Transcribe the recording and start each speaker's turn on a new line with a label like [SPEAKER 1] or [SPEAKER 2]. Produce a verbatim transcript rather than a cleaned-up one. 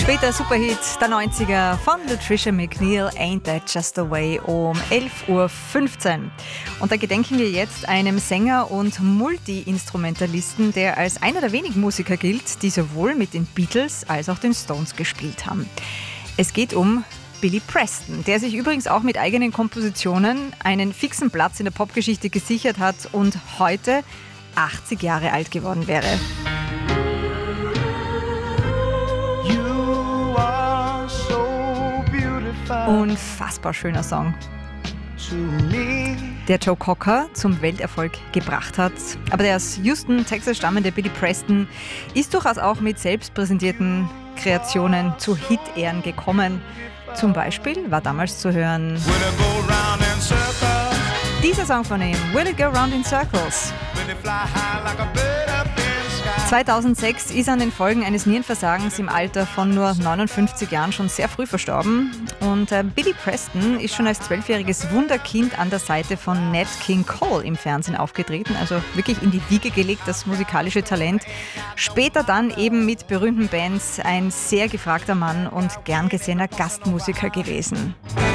[SPEAKER 1] Später Superhit der neunziger von Latricia McNeil, Ain't That Just the Way, um elf Uhr fünfzehn. Und da gedenken wir jetzt einem Sänger und Multi-Instrumentalisten, der als einer der wenigen Musiker gilt, die sowohl mit den Beatles als auch den Stones gespielt haben. Es geht um Billy Preston, der sich übrigens auch mit eigenen Kompositionen einen fixen Platz in der Popgeschichte gesichert hat und heute achtzig Jahre alt geworden wäre. Unfassbar schöner Song, der Joe Cocker zum Welterfolg gebracht hat. Aber der aus Houston, Texas stammende Billy Preston ist durchaus auch mit selbst präsentierten Kreationen zu Hit-Ehren gekommen. Zum Beispiel war damals zu hören dieser Song von ihm, Will It Go Round in Circles. zweitausendsechs ist an den Folgen eines Nierenversagens im Alter von nur neunundfünfzig Jahren schon sehr früh verstorben. Und äh, Billy Preston ist schon als zwölfjähriges Wunderkind an der Seite von Nat King Cole im Fernsehen aufgetreten. Also wirklich in die Wiege gelegt, das musikalische Talent. Später dann eben mit berühmten Bands ein sehr gefragter Mann und gern gesehener Gastmusiker gewesen.